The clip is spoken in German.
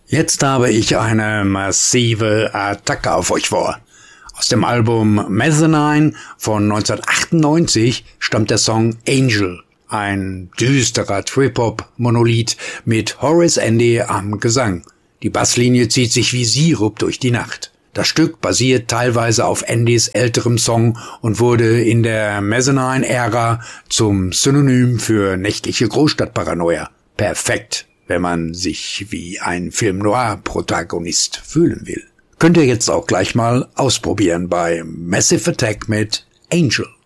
Jetzt habe ich eine massive Attacke auf euch vor. Aus dem Album Mezzanine von 1998 stammt der Song Angel, ein düsterer Trip-Hop-Monolith mit Horace Andy am Gesang. Die Basslinie zieht sich wie Sirup durch die Nacht. Das Stück basiert teilweise auf Andys älterem Song und wurde in der Mezzanine-Ära zum Synonym für nächtliche Großstadtparanoia. Perfekt, wenn man sich wie ein Film-Noir-Protagonist fühlen will. Könnt ihr jetzt auch gleich mal ausprobieren bei Massive Attack mit Angel.